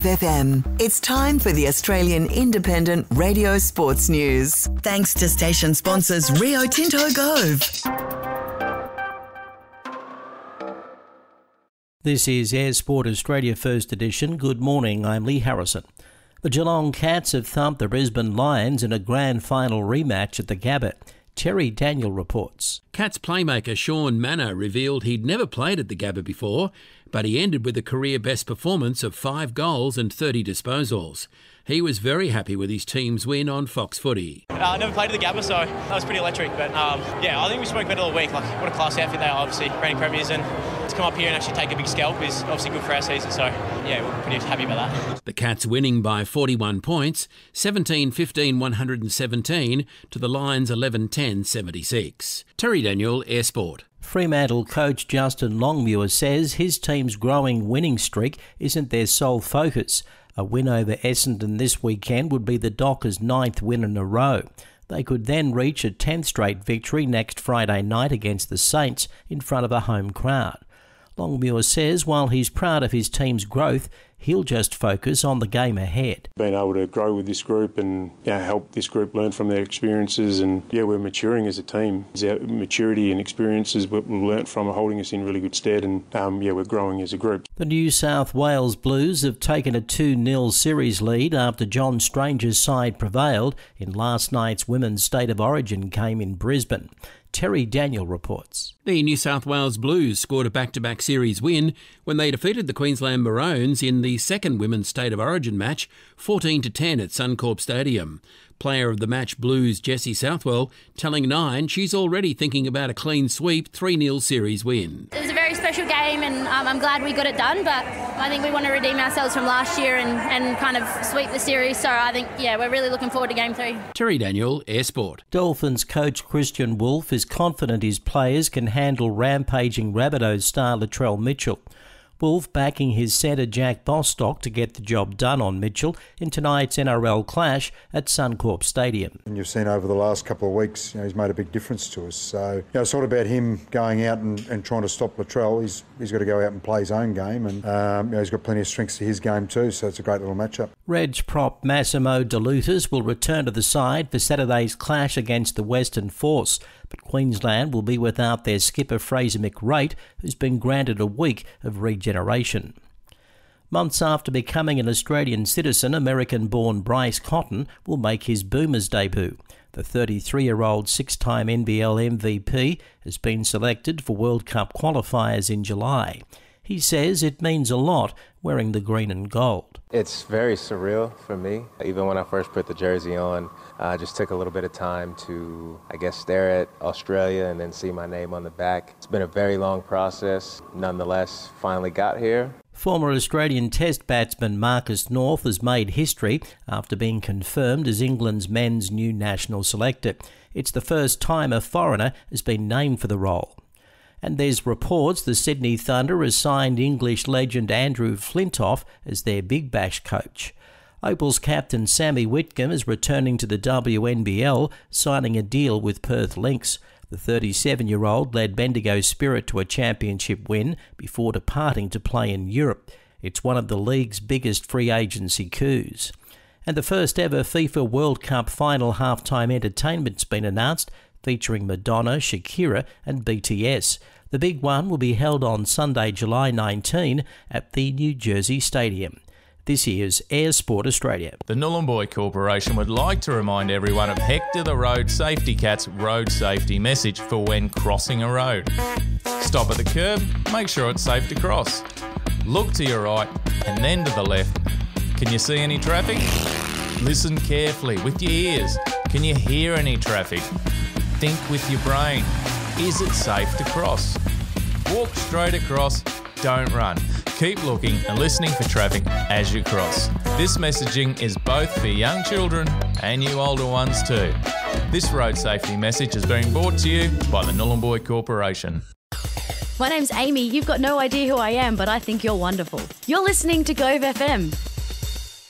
FM. It's time for the Australian Independent Radio Sports News. Thanks to station sponsors Rio Tinto Gove. This is Air Sport Australia First Edition. Good morning, I'm Lee Harrison. The Geelong Cats have thumped the Brisbane Lions in a grand final rematch at the Gabba. Terry Daniel reports. Cats playmaker Sean Manor revealed he'd never played at the Gabba before, but he ended with a career best performance of 5 goals and 30 disposals. He was very happy with his team's win on Fox Footy. I never played at the Gabba, so that was pretty electric. But I think we spoke about it all week. Like, what a class outfit they are, obviously, reigning premiers, and to come up here and actually take a big scalp is obviously good for our season. So, yeah, we're pretty happy about that. The Cats winning by 41 points, 17-15-117 to the Lions 11-10-76. Terry Daniel, Air Sport. Fremantle coach Justin Longmuir says his team's growing winning streak isn't their sole focus. A win over Essendon this weekend would be the Dockers' 9th win in a row. They could then reach a 10th straight victory next Friday night against the Saints in front of a home crowd. Longmuir says while he's proud of his team's growth, he'll just focus on the game ahead. Being able to grow with this group and help this group learn from their experiences, and we're maturing as a team. Our maturity and experiences we've learnt from are holding us in really good stead, and we're growing as a group. The New South Wales Blues have taken a 2-0 series lead after John Stranger's side prevailed in last night's Women's State of Origin game in Brisbane. Terry Daniel reports. The New South Wales Blues scored a back-to-back series win when they defeated the Queensland Maroons in the second Women's State of Origin match, 14-10 at Suncorp Stadium. Player of the match Blues Jessie Southwell telling Nine she's already thinking about a clean sweep 3-0 series win. It was a very special game and I'm glad we got it done, but I think we want to redeem ourselves from last year and kind of sweep the series. So I think, we're really looking forward to Game 3. Terry Daniel, Air Sport. Dolphins coach Christian Wolff is confident his players can handle rampaging Rabbitohs star Latrell Mitchell. Wolff backing his centre Jack Bostock to get the job done on Mitchell in tonight's NRL clash at Suncorp Stadium. And you've seen over the last couple of weeks, he's made a big difference to us. So, it's not about him going out and trying to stop Latrell. He's got to go out and play his own game, and he's got plenty of strengths to his game too. So it's a great little matchup. Reg prop Massimo De Lutis will return to the side for Saturday's clash against the Western Force, but Queensland will be without their skipper Fraser McReight, who's been granted a week of regeneration. Months after becoming an Australian citizen, American-born Bryce Cotton will make his Boomers debut. The 33-year-old 6-time NBL MVP has been selected for World Cup qualifiers in July. He says it means a lot wearing the green and gold. It's very surreal for me. Even when I first put the jersey on, I just took a little bit of time to, stare at Australia and then see my name on the back. It's been a very long process. Nonetheless, finally got here. Former Australian Test batsman Marcus North has made history after being confirmed as England's men's new national selector. It's the first time a foreigner has been named for the role. And there's reports the Sydney Thunder has signed English legend Andrew Flintoff as their Big Bash coach. Opal's captain Sammy Whitcomb is returning to the WNBL, signing a deal with Perth Lynx. The 37-year-old led Bendigo Spirit to a championship win before departing to play in Europe. It's one of the league's biggest free agency coups. And the first ever FIFA World Cup final halftime entertainment's been announced, featuring Madonna, Shakira and BTS. The big one will be held on Sunday, July 19 at the New Jersey Stadium. This is Air Sport Australia. The Nhulunbuy Corporation would like to remind everyone of Hector the Road Safety Cat's road safety message for when crossing a road. Stop at the curb, make sure it's safe to cross. Look to your right and then to the left. Can you see any traffic? Listen carefully with your ears. Can you hear any traffic? Think with your brain. Is it safe to cross? Walk straight across, don't run. Keep looking and listening for traffic as you cross. This messaging is both for young children and you older ones too. This road safety message is being brought to you by the Nhulunbuy Corporation. My name's Amy. You've got no idea who I am, but I think you're wonderful. You're listening to Gove FM.